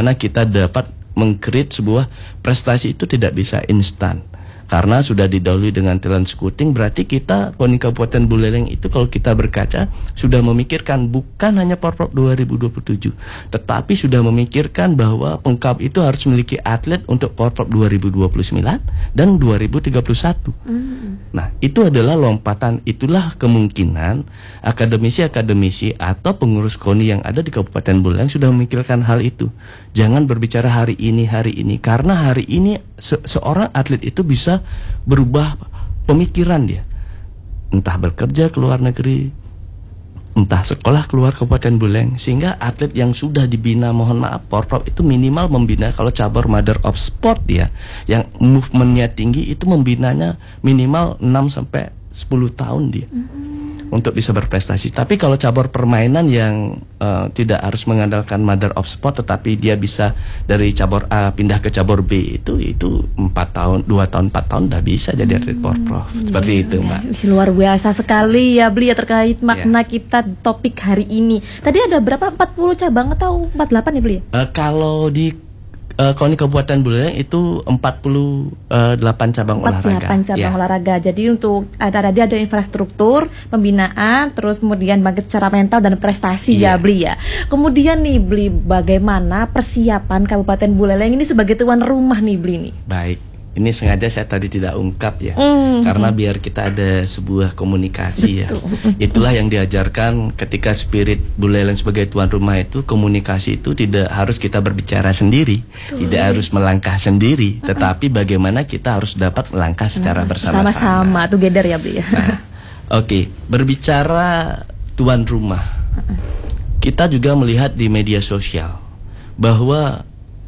bagaimana kita dapat meng-create sebuah prestasi itu tidak bisa instan. Karena sudah didahului dengan talent scouting, berarti kita KONI Kabupaten Buleleng itu kalau kita berkaca sudah memikirkan bukan hanya Porprov 2027, tetapi sudah memikirkan bahwa Pemkab itu harus memiliki atlet untuk Porprov 2029 dan 2031. Nah, itu adalah lompatan, itulah kemungkinan akademisi-akademisi atau pengurus KONI yang ada di Kabupaten Buleleng sudah memikirkan hal itu. Jangan berbicara hari ini, karena hari ini seorang atlet itu bisa berubah pemikiran dia. Entah bekerja ke luar negeri, entah sekolah keluar Kabupaten Buleleng, sehingga atlet yang sudah dibina, mohon maaf, Porprov itu minimal membina, kalau cabur mother of sport dia, yang movementnya tinggi itu membinanya minimal 6-10 tahun dia. Untuk bisa berprestasi. Tapi kalau cabur permainan yang tidak harus mengandalkan mother of sport, tetapi dia bisa dari cabur A pindah ke cabur B, itu 4 tahun, 2 tahun, 4 tahun udah bisa jadi atlet Porprov. Seperti itu, Mbak. Luar biasa sekali ya, Bli, ya, terkait makna kita topik hari ini. Tadi ada berapa? 40 cabang atau 48 ya, Bli? Kalau di KONI Kabupaten Buleleng itu 48 cabang olahraga. 48 cabang olahraga. Jadi untuk ada infrastruktur, pembinaan, terus kemudian bangkit secara mental dan prestasi ya, Bli, ya. Kemudian nih, Bli, bagaimana persiapan Kabupaten Buleleng ini sebagai tuan rumah nih, Bli, nih? Baik. Ini sengaja saya tadi tidak ungkap ya, karena biar kita ada sebuah komunikasi. Betul. Ya. Itulah yang diajarkan ketika spirit Buleleng sebagai tuan rumah itu, komunikasi itu tidak harus kita berbicara sendiri, tidak harus melangkah sendiri, tetapi bagaimana kita harus dapat melangkah secara bersama-sama. Sama-sama, together ya, Bli. Nah, Oke, berbicara tuan rumah, kita juga melihat di media sosial bahwa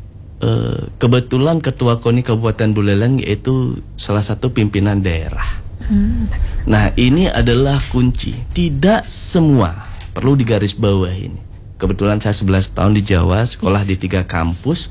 kebetulan Ketua KONI Kabupaten Buleleng yaitu salah satu pimpinan daerah. Nah, ini adalah kunci. Tidak semua, perlu digarisbawahi ini. Kebetulan saya 11 tahun di Jawa, sekolah di 3 kampus.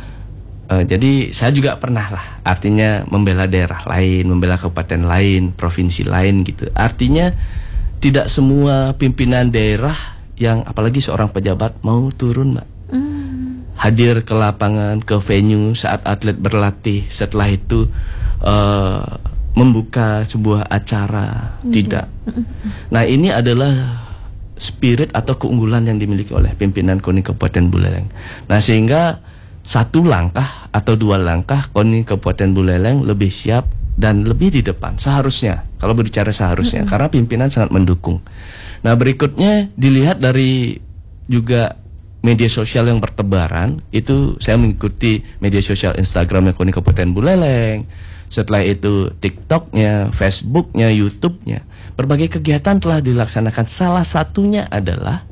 Jadi saya juga pernah lah, artinya membela daerah lain, membela kabupaten lain, provinsi lain gitu. Artinya tidak semua pimpinan daerah yang apalagi seorang pejabat mau turun, Mbak. Hadir ke lapangan, ke venue saat atlet berlatih, setelah itu membuka sebuah acara, tidak. Nah, ini adalah spirit atau keunggulan yang dimiliki oleh pimpinan KONI Kabupaten Buleleng. Nah, sehingga 1 langkah atau 2 langkah KONI Kabupaten Buleleng lebih siap dan lebih di depan seharusnya. Kalau berbicara seharusnya, karena pimpinan sangat mendukung. Nah, berikutnya dilihat dari juga media sosial yang bertebaran. Itu saya mengikuti media sosial Instagramnya KONI Kabupaten Buleleng, setelah itu TikToknya, Facebooknya, YouTubenya. Berbagai kegiatan telah dilaksanakan. Salah satunya adalah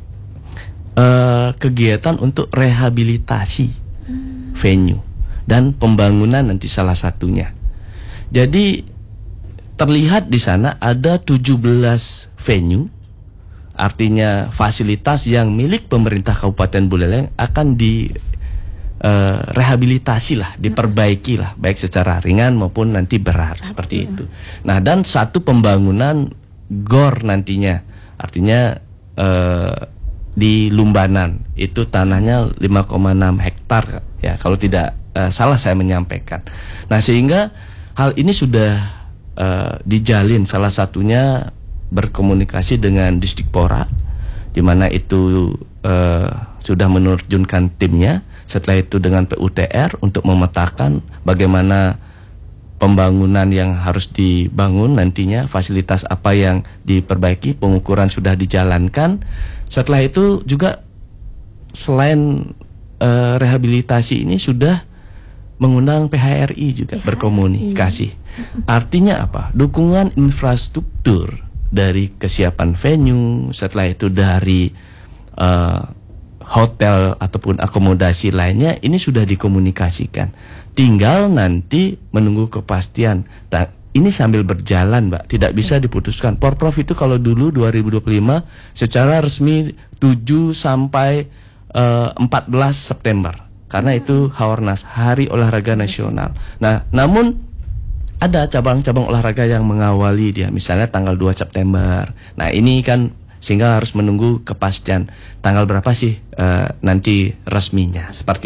kegiatan untuk rehabilitasi venue dan pembangunan nanti salah satunya. Jadi terlihat di sana ada 17 venue. Artinya fasilitas yang milik pemerintah Kabupaten Buleleng akan direhabilitasi lah, diperbaiki lah, baik secara ringan maupun nanti berat, seperti itu. Nah, dan 1 pembangunan GOR nantinya, artinya di Lumbanan, itu tanahnya 5,6 hektar ya, kalau tidak salah saya menyampaikan. Nah, sehingga hal ini sudah dijalin, salah satunya berkomunikasi dengan Distipora, di mana itu sudah menerjunkan timnya. Setelah itu dengan PUTR untuk memetakan bagaimana pembangunan yang harus dibangun nantinya, fasilitas apa yang diperbaiki, pengukuran sudah dijalankan. Setelah itu juga selain rehabilitasi ini sudah mengundang PHRI juga berkomunikasi. Artinya apa? Dukungan infrastruktur dari kesiapan venue, setelah itu dari hotel ataupun akomodasi lainnya, ini sudah dikomunikasikan. Tinggal nanti menunggu kepastian. Ini sambil berjalan, Mbak, tidak bisa diputuskan. Porprov itu kalau dulu 2025 secara resmi 7 sampai 14 September. Karena itu Haornas, Hari Olahraga Nasional. Nah, namun ada cabang-cabang olahraga yang mengawali dia, misalnya tanggal 2 September. Nah, ini kan sehingga harus menunggu kepastian tanggal berapa sih nanti resminya, seperti